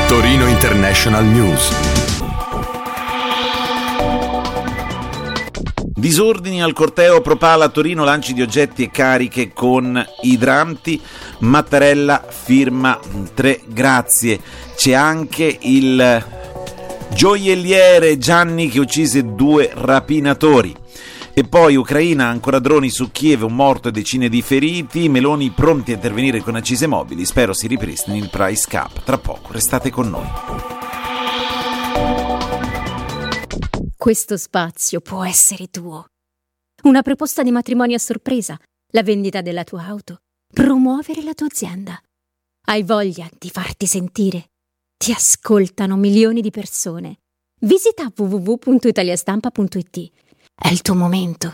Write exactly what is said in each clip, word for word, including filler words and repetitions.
Torino International News. Disordini al corteo Pro Pala a Torino, lanci di oggetti e cariche con idranti. Mattarella firma tre grazie. C'è anche il gioielliere Gianni che uccise due rapinatori. E poi Ucraina, ancora droni su Kiev, un morto e decine di feriti. Meloni pronti a intervenire con accise mobili. Spero si ripristini il price cap. Tra poco, restate con noi. Questo spazio può essere tuo. Una proposta di matrimonio a sorpresa, la vendita della tua auto, promuovere la tua azienda. Hai voglia di farti sentire? Ti ascoltano milioni di persone. Visita w w w punto italiastampa punto i t. È il tuo momento.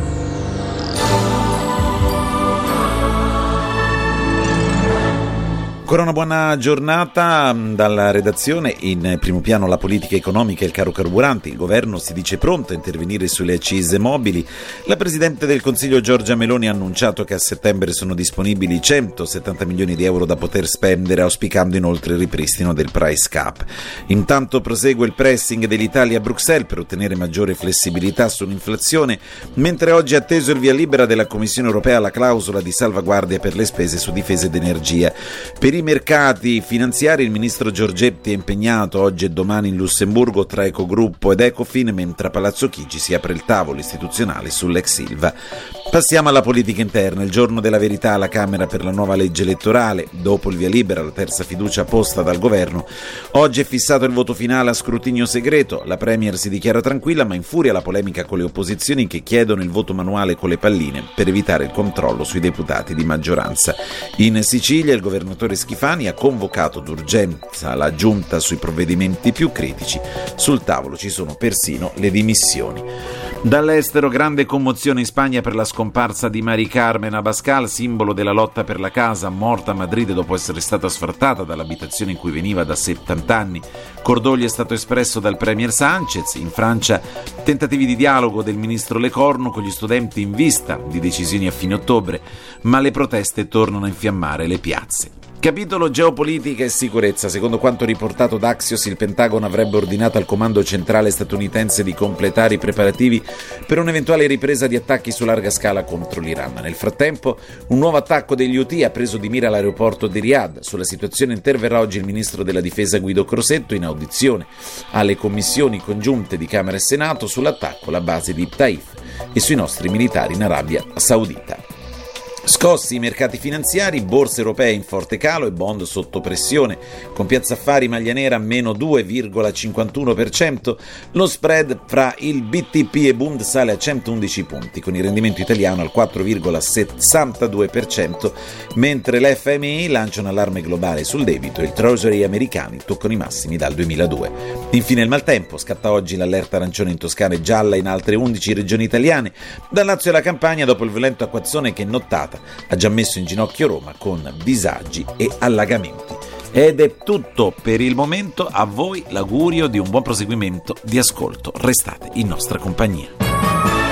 Ancora una buona giornata dalla redazione. In primo piano la politica economica e il caro carburanti. Il governo si dice pronto a intervenire sulle accise mobili. La Presidente del Consiglio Giorgia Meloni ha annunciato che a settembre sono disponibili centosettanta milioni di euro da poter spendere, auspicando inoltre il ripristino del price cap. Intanto prosegue il pressing dell'Italia a Bruxelles per ottenere maggiore flessibilità sull'inflazione, mentre oggi è atteso il via libera della Commissione europea alla clausola di salvaguardia per le spese su difesa ed energia. Per i mercati finanziari il ministro Giorgetti è impegnato oggi e domani in Lussemburgo tra Ecogruppo ed Ecofin, mentre a Palazzo Chigi si apre il tavolo istituzionale sull'ex Ilva. Passiamo alla politica interna. Il giorno della verità alla Camera per la nuova legge elettorale. Dopo il via libera, la terza fiducia posta dal governo, oggi è fissato il voto finale a scrutinio segreto. La Premier si dichiara tranquilla, ma infuria la polemica con le opposizioni che chiedono il voto manuale con le palline per evitare il controllo sui deputati di maggioranza. In Sicilia il governatore Schifani ha convocato d'urgenza la giunta sui provvedimenti più critici. Sul tavolo ci sono persino le dimissioni. Dall'estero grande commozione in Spagna per la scomparsa di Mari Carmen Abascal, simbolo della lotta per la casa, morta a Madrid dopo essere stata sfrattata dall'abitazione in cui veniva da settanta anni. Cordoglio è stato espresso dal premier Sánchez. In Francia tentativi di dialogo del ministro Lecornu con gli studenti in vista di decisioni a fine ottobre, ma le proteste tornano a infiammare le piazze. Capitolo geopolitica e sicurezza. Secondo quanto riportato da Axios, il Pentagono avrebbe ordinato al comando centrale statunitense di completare i preparativi per un'eventuale ripresa di attacchi su larga scala contro l'Iran. Nel frattempo, un nuovo attacco degli Houthi ha preso di mira l'aeroporto di Riyadh. Sulla situazione interverrà oggi il ministro della difesa Guido Crosetto in audizione alle commissioni congiunte di Camera e Senato sull'attacco alla base di Taif e sui nostri militari in Arabia Saudita. Scossi i mercati finanziari, borse europee in forte calo e bond sotto pressione, con Piazza Affari maglia nera meno due virgola cinquantuno per cento, lo spread fra il B T P e Bund sale a centoundici punti, con il rendimento italiano al quattro virgola sessantadue per cento, mentre l'F M I lancia un allarme globale sul debito e il Treasury americani toccano i massimi dal duemiladue. Infine il maltempo, scatta oggi l'allerta arancione in Toscana e gialla in altre undici regioni italiane, dal Lazio alla Campania dopo il violento acquazzone che nottata ha già messo in ginocchio Roma con disagi e allagamenti. Ed è tutto per il momento. A voi l'augurio di un buon proseguimento di ascolto. Restate in nostra compagnia.